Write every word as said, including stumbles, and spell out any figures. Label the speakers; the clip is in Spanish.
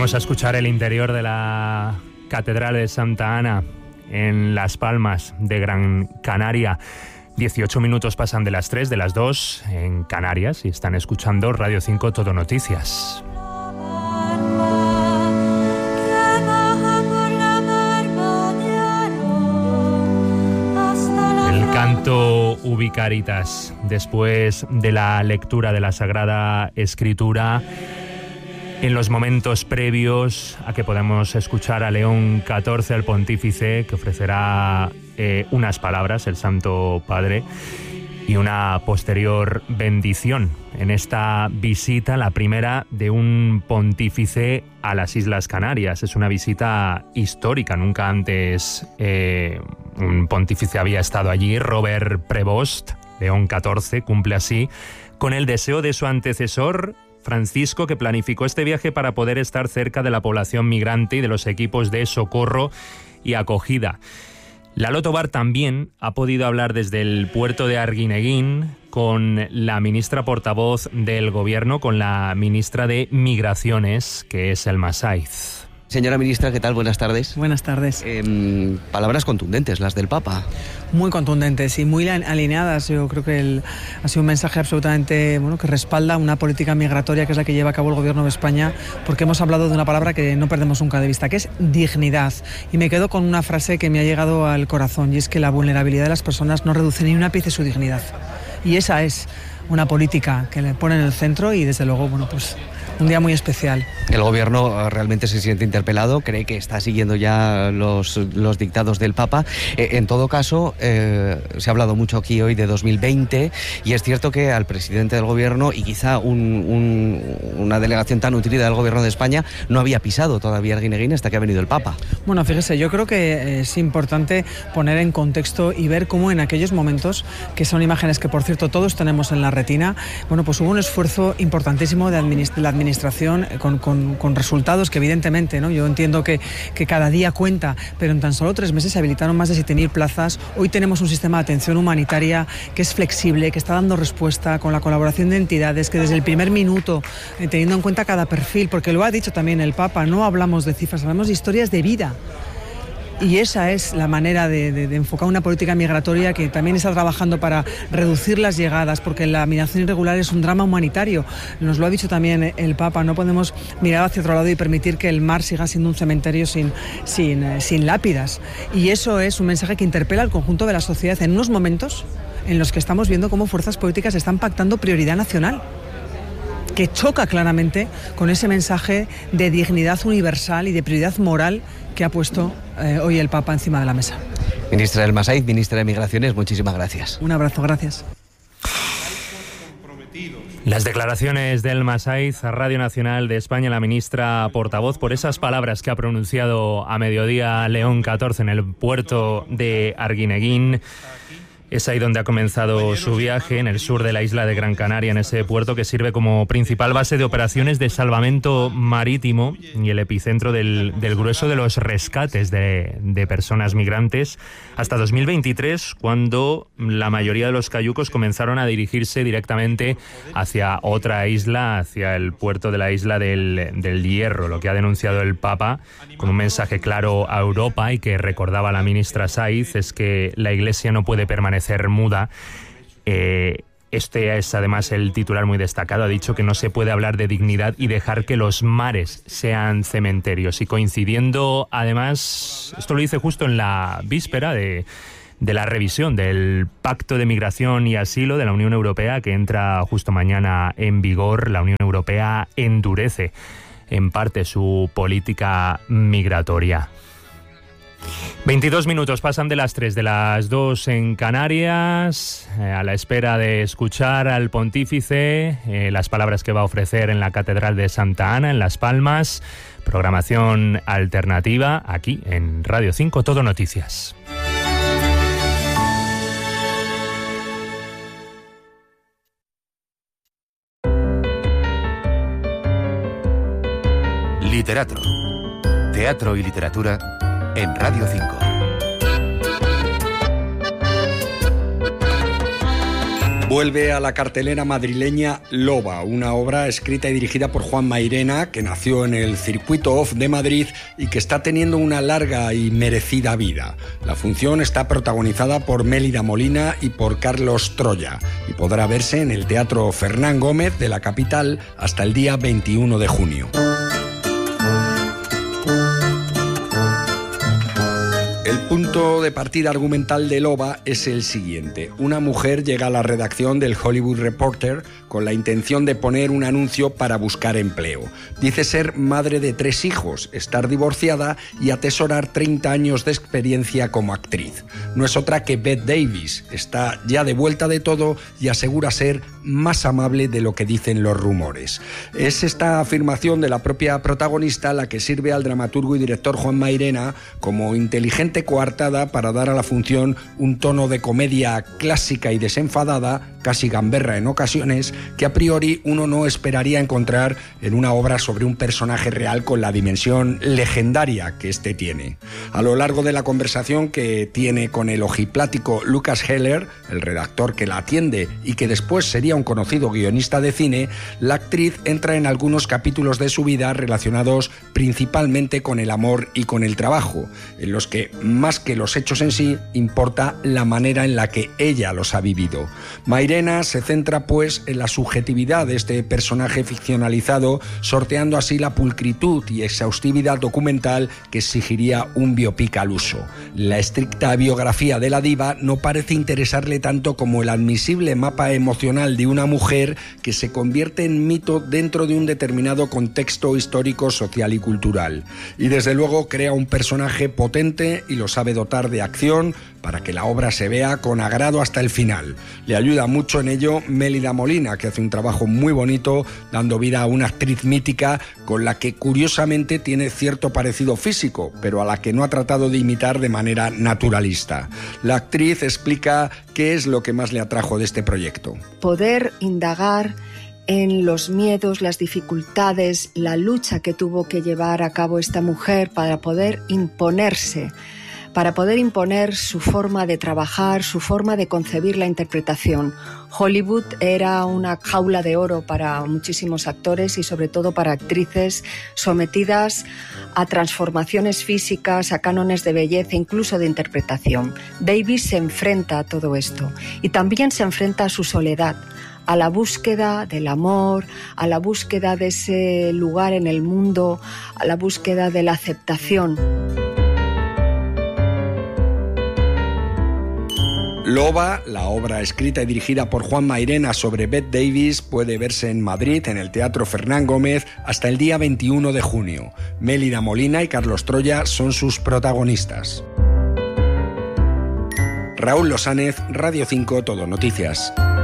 Speaker 1: Vamos a escuchar el interior de la Catedral de Santa Ana en Las Palmas de Gran Canaria. dieciocho minutos pasan de las tres, de las dos en Canarias, y están escuchando Radio cinco Todo Noticias. El canto Ubicaritas, después de la lectura de la Sagrada Escritura, en los momentos previos a que podamos escuchar a León catorce, al pontífice, que ofrecerá eh, unas palabras, el Santo Padre, y una posterior bendición en esta visita, la primera de un pontífice a las Islas Canarias. Es una visita histórica, nunca antes eh, un pontífice había estado allí. Robert Prevost, León catorce, cumple así con el deseo de su antecesor Francisco, que planificó este viaje para poder estar cerca de la población migrante y de los equipos de socorro y acogida. Lalo Tobar también ha podido hablar desde el puerto de Arguineguín con la ministra portavoz del Gobierno, con la ministra de Migraciones, que es Elma Saiz.
Speaker 2: Señora ministra, ¿qué tal? Buenas tardes.
Speaker 3: Buenas tardes.
Speaker 2: Eh, palabras contundentes, las del Papa.
Speaker 3: Muy contundentes y muy alineadas. Yo creo que el, ha sido un mensaje absolutamente bueno, que respalda una política migratoria que es la que lleva a cabo el Gobierno de España, porque hemos hablado de una palabra que no perdemos nunca de vista, que es dignidad. Y me quedo con una frase que me ha llegado al corazón, y es que la vulnerabilidad de las personas no reduce ni un ápice su dignidad. Y esa es una política que le pone en el centro, y desde luego, bueno, pues un día muy especial.
Speaker 2: El Gobierno realmente se siente interpelado, cree que está siguiendo ya los, los dictados del Papa. Eh, en todo caso, eh, se ha hablado mucho aquí hoy de dos mil veinte, y es cierto que al presidente del Gobierno y quizá un, un, una delegación tan nutrida del Gobierno de España no había pisado todavía Arguineguín hasta que ha venido el Papa.
Speaker 3: Bueno, fíjese, yo creo que es importante poner en contexto y ver cómo en aquellos momentos, que son imágenes que por cierto todos tenemos en la retina, bueno, pues hubo un esfuerzo importantísimo de, administ- de la administración con, con, con resultados que evidentemente, ¿no? Yo entiendo que, que cada día cuenta, pero en tan solo tres meses se habilitaron más de siete mil plazas. Hoy tenemos un sistema de atención humanitaria que es flexible, que está dando respuesta con la colaboración de entidades, que desde el primer minuto, eh, teniendo en cuenta cada perfil, porque lo ha dicho también el Papa, no hablamos de cifras, hablamos de historias de vida. Y esa es la manera de, de, de enfocar una política migratoria que también está trabajando para reducir las llegadas, porque la migración irregular es un drama humanitario. Nos lo ha dicho también el Papa, no podemos mirar hacia otro lado y permitir que el mar siga siendo un cementerio sin, sin, sin lápidas. Y eso es un mensaje que interpela al conjunto de la sociedad en unos momentos en los que estamos viendo cómo fuerzas políticas están pactando prioridad nacional, que choca claramente con ese mensaje de dignidad universal y de prioridad moral que ha puesto eh, hoy el Papa encima de la mesa.
Speaker 2: Ministra Elma Saiz, ministra de Migraciones, muchísimas gracias.
Speaker 3: Un abrazo, gracias.
Speaker 1: Las declaraciones de Elma Saiz a Radio Nacional de España, la ministra portavoz, por esas palabras que ha pronunciado a mediodía León catorce en el puerto de Arguineguín. Es ahí donde ha comenzado su viaje, en el sur de la isla de Gran Canaria, en ese puerto que sirve como principal base de operaciones de salvamento marítimo y el epicentro del, del grueso de los rescates de, de personas migrantes, hasta dos mil veintitrés, cuando la mayoría de los cayucos comenzaron a dirigirse directamente hacia otra isla, hacia el puerto de la isla del, del Hierro, lo que ha denunciado el Papa con un mensaje claro a Europa, y que recordaba la ministra Saiz, es que la Iglesia no puede permanecer muda. Eh, este es además el titular muy destacado. Ha dicho que no se puede hablar de dignidad y dejar que los mares sean cementerios. Y coincidiendo además, esto lo dice justo en la víspera de, de la revisión del Pacto de Migración y Asilo de la Unión Europea, que entra justo mañana en vigor. La Unión Europea endurece en parte su política migratoria. veintidós minutos pasan de las tres, de las dos en Canarias, eh, a la espera de escuchar al pontífice, eh, las palabras que va a ofrecer en la Catedral de Santa Ana, en Las Palmas. Programación alternativa aquí en Radio cinco Todo Noticias.
Speaker 4: Literatro. Teatro y literatura en Radio cinco.
Speaker 5: Vuelve a la cartelera madrileña Loba, una obra escrita y dirigida por Juan Mairena, que nació en el Circuito Off de Madrid y que está teniendo una larga y merecida vida. La función está protagonizada por Mélida Molina y por Carlos Troya y podrá verse en el Teatro Fernán Gómez de la capital hasta el día veintiuno de junio. El punto de partida argumental de Loba es el siguiente. Una mujer llega a la redacción del Hollywood Reporter con la intención de poner un anuncio para buscar empleo. Dice ser madre de tres hijos, estar divorciada y atesorar treinta años de experiencia como actriz. No es otra que Bette Davis. Está ya de vuelta de todo y asegura ser más amable de lo que dicen los rumores. Es esta afirmación de la propia protagonista la que sirve al dramaturgo y director Juan Mairena como inteligente coartada para dar a la función un tono de comedia clásica y desenfadada, casi gamberra en ocasiones, que a priori uno no esperaría encontrar en una obra sobre un personaje real con la dimensión legendaria que éste tiene. A lo largo de la conversación que tiene con el ojiplático Lucas Heller, el redactor que la atiende y que después sería un conocido guionista de cine, la actriz entra en algunos capítulos de su vida relacionados principalmente con el amor y con el trabajo, en los que, más que los hechos en sí, importa la manera en la que ella los ha vivido. Mairena se centra, pues, en la subjetividad de este personaje ficcionalizado, sorteando así la pulcritud y exhaustividad documental que exigiría un biopic al uso. La estricta biografía de la diva no parece interesarle tanto como el admisible mapa emocional de una mujer que se convierte en mito dentro de un determinado contexto histórico, social y cultural. Y desde luego crea un personaje potente y lo sabe dotar de acción para que la obra se vea con agrado hasta el final. Le ayuda mucho en ello Mélida Molina, que hace un trabajo muy bonito dando vida a una actriz mítica con la que curiosamente tiene cierto parecido físico, pero a la que no ha tratado de imitar de manera naturalista. La actriz explica qué es lo que más le atrajo de este proyecto.
Speaker 6: Poder indagar en los miedos, las dificultades, la lucha que tuvo que llevar a cabo esta mujer para poder imponerse, para poder imponer su forma de trabajar, su forma de concebir la interpretación. Hollywood era una jaula de oro para muchísimos actores y sobre todo para actrices sometidas a transformaciones físicas, a cánones de belleza, incluso de interpretación. Davis se enfrenta a todo esto y también se enfrenta a su soledad, a la búsqueda del amor, a la búsqueda de ese lugar en el mundo, a la búsqueda de la aceptación.
Speaker 5: Loba, la obra escrita y dirigida por Juan Mairena sobre Bette Davis, puede verse en Madrid, en el Teatro Fernán Gómez, hasta el día veintiuno de junio. Mélida Molina y Carlos Troya son sus protagonistas. Raúl Losánez, Radio cinco, Todo Noticias.